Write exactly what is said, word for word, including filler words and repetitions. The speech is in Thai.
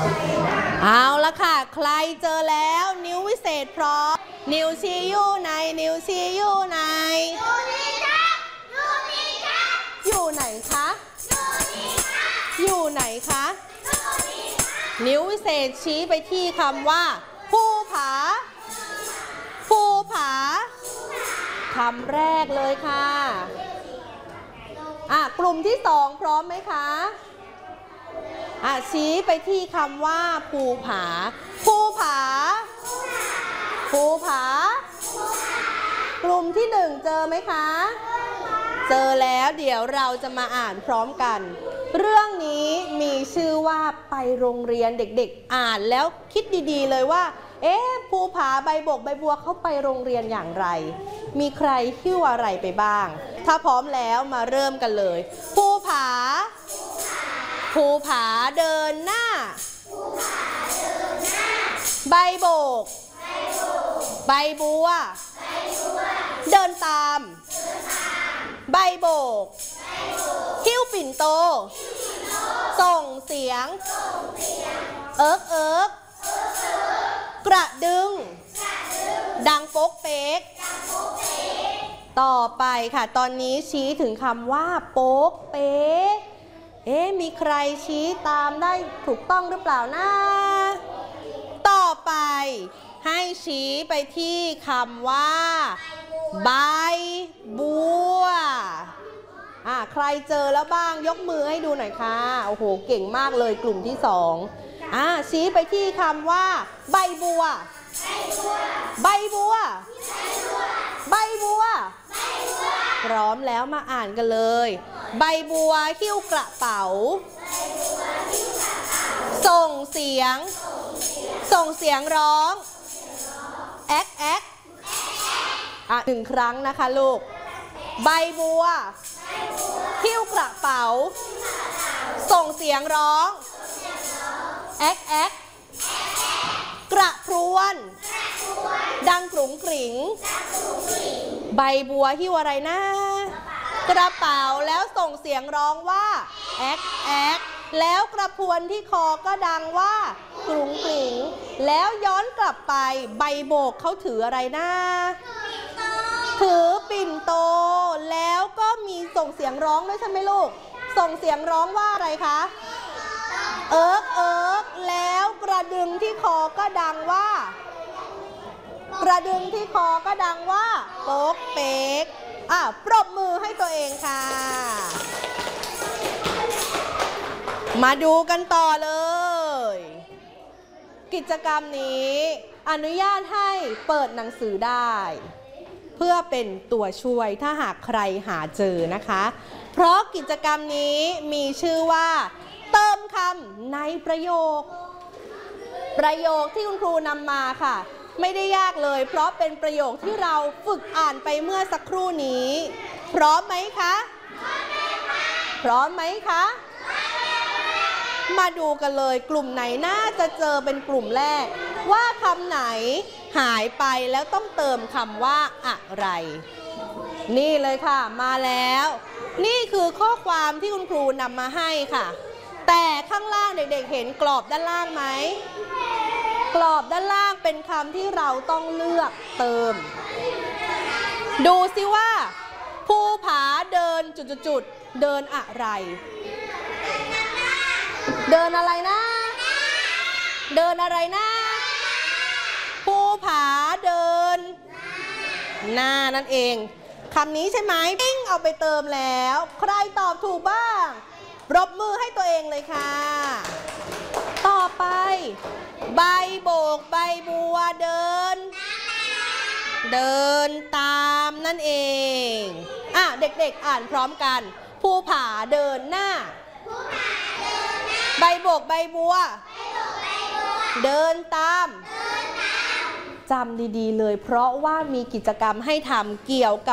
เอาละค่ะใครเจอแล้วนิ้ววิเศษพร้อมนิ้วชี้อยู่ไหนนิ้วชี้อยู่ไหนอยู่นี่ครับอยู่นี่ครับอยู่ไหนคะอยู่นี่ครับอยู่ไหนคะอยู่นี่ครับนิ้ววิเศษชี้ไปที่คำว่าภูผาภูผาคำแรกเลยค่ะอ่ะกลุ่มที่สองพร้อมไหมคะอ่ะชี้ไปที่คำว่าภูผาภูผาภูผากลุ่มที่หนึ่งเจอไหมคะเจอแล้วเดี๋ยวเราจะมาอ่านพร้อมกันเรื่องนี้มีชื่อว่าไปโรงเรียนเด็กๆอ่านแล้วคิดดีๆเลยว่าเอ๊ะภูผาใบบกใบบัวเขาไปโรงเรียนอย่างไรมีใครหิ้วอะไรไปบ้างถ้าพร้อมแล้วมาเริ่มกันเลยภูผาภูผาเดินหน้าใบโบกใบบัวเดินตามใบโบกหิ้วปิ่นโตส่งเสียงเอิ๊กเอิ๊กกระดึงดังโป๊กเป๊กต่อไปค่ะตอนนี้ชี้ถึงคำว่าโป๊กเป๊กเอ๊ะมีใครชี้ตามได้ถูกต้องหรือเปล่านะต่อไปให้ชี้ไปที่คำว่าใบบัวอ่ะใครเจอแล้วบ้างยกมือให้ดูหน่อยค่ะโอ้โหเก่งมากเลยกลุ่มที่สองอ่ะชี้ไปที่คำว่าใบบัวใบบัวใบบัวพร้อมแล้วมาอ่านกันเลยใบบัวหิ้วกระเป๋าส่งเสียงส่งเสียงร้องแอ๊กแอ๊กอ่ะหนึ่งครั้งนะคะลูกใบบัวหิ้วกระเป๋าส่งเสียงร้องแอ๊กแอ๊กกระพรวนดังกรุ๋งกริ่งใบบัวหิ้วอะไรนะกระเป๋าแล้วส่งเสียงร้องว่าแอ๊กแอ๊กแล้วกระพวนที่คอก็ดังว่ากรุ๋งกริ่งแล้วย้อนกลับไปใบโบกเขาถืออะไรนะถือปิ่นโตแล้วก็มีส่งเสียงร้องด้วยใช่ไหมลูกส่งเสียงร้องว่าอะไรคะเอิ๊กเอิ๊กแล้วกระดึงที่คอก็ดังว่ากระดึงที่คอก็ดังว่าโป๊กเป๊กอ่ะปรบมือให้ตัวเองค่ะมาดูกันต่อเลยกิจกรรมนี้อนุญาตให้เปิดหนังสือได้เพื่อเป็นตัวช่วยถ้าหากใครหาเจอนะคะเพราะกิจกรรมนี้มีชื่อว่าเติมคำในประโยคประโยคที่คุณครูนำมาค่ะไม่ได้ยากเลยเพราะเป็นประโยคที่เราฝึกอ่านไปเมื่อสักครู่นี้พร้อมไหมคะพร้อมไหมคะมาดูกันเลยกลุ่มไหนน่าจะเจอเป็นกลุ่มแรกว่าคำไหนหายไปแล้วต้องเติมคำว่าอะไรนี่เลยค่ะมาแล้วนี่คือข้อความที่คุณครูนำมาให้ค่ะแต่ข้างล่างเด็กๆเห็นกรอบด้านล่างไหมกรอบด้านล่างเป็นคำที่เราต้องเลือกเติมดูสิว่าภูผาเดินจุดๆเดินอะไรเดินอะไรนะเดินอะไรนะภูผาเดินหน้านั่นเองคำนี้ใช่ไหมปิ้งเอาไปเติมแล้วใครตอบถูกบ้างปรบมือให้ตัวเองเลยค่ะต่อไปใบโบกใบบัวเดินเดินตามนั่นเองอ่ะเด็กๆอ่านพร้อมกันภูผาเดินหน้าใบโบกใบบัวเดินตามจำดีๆเลยเพราะว่ามีกิจกรรมให้ทำเกี่ยวกับ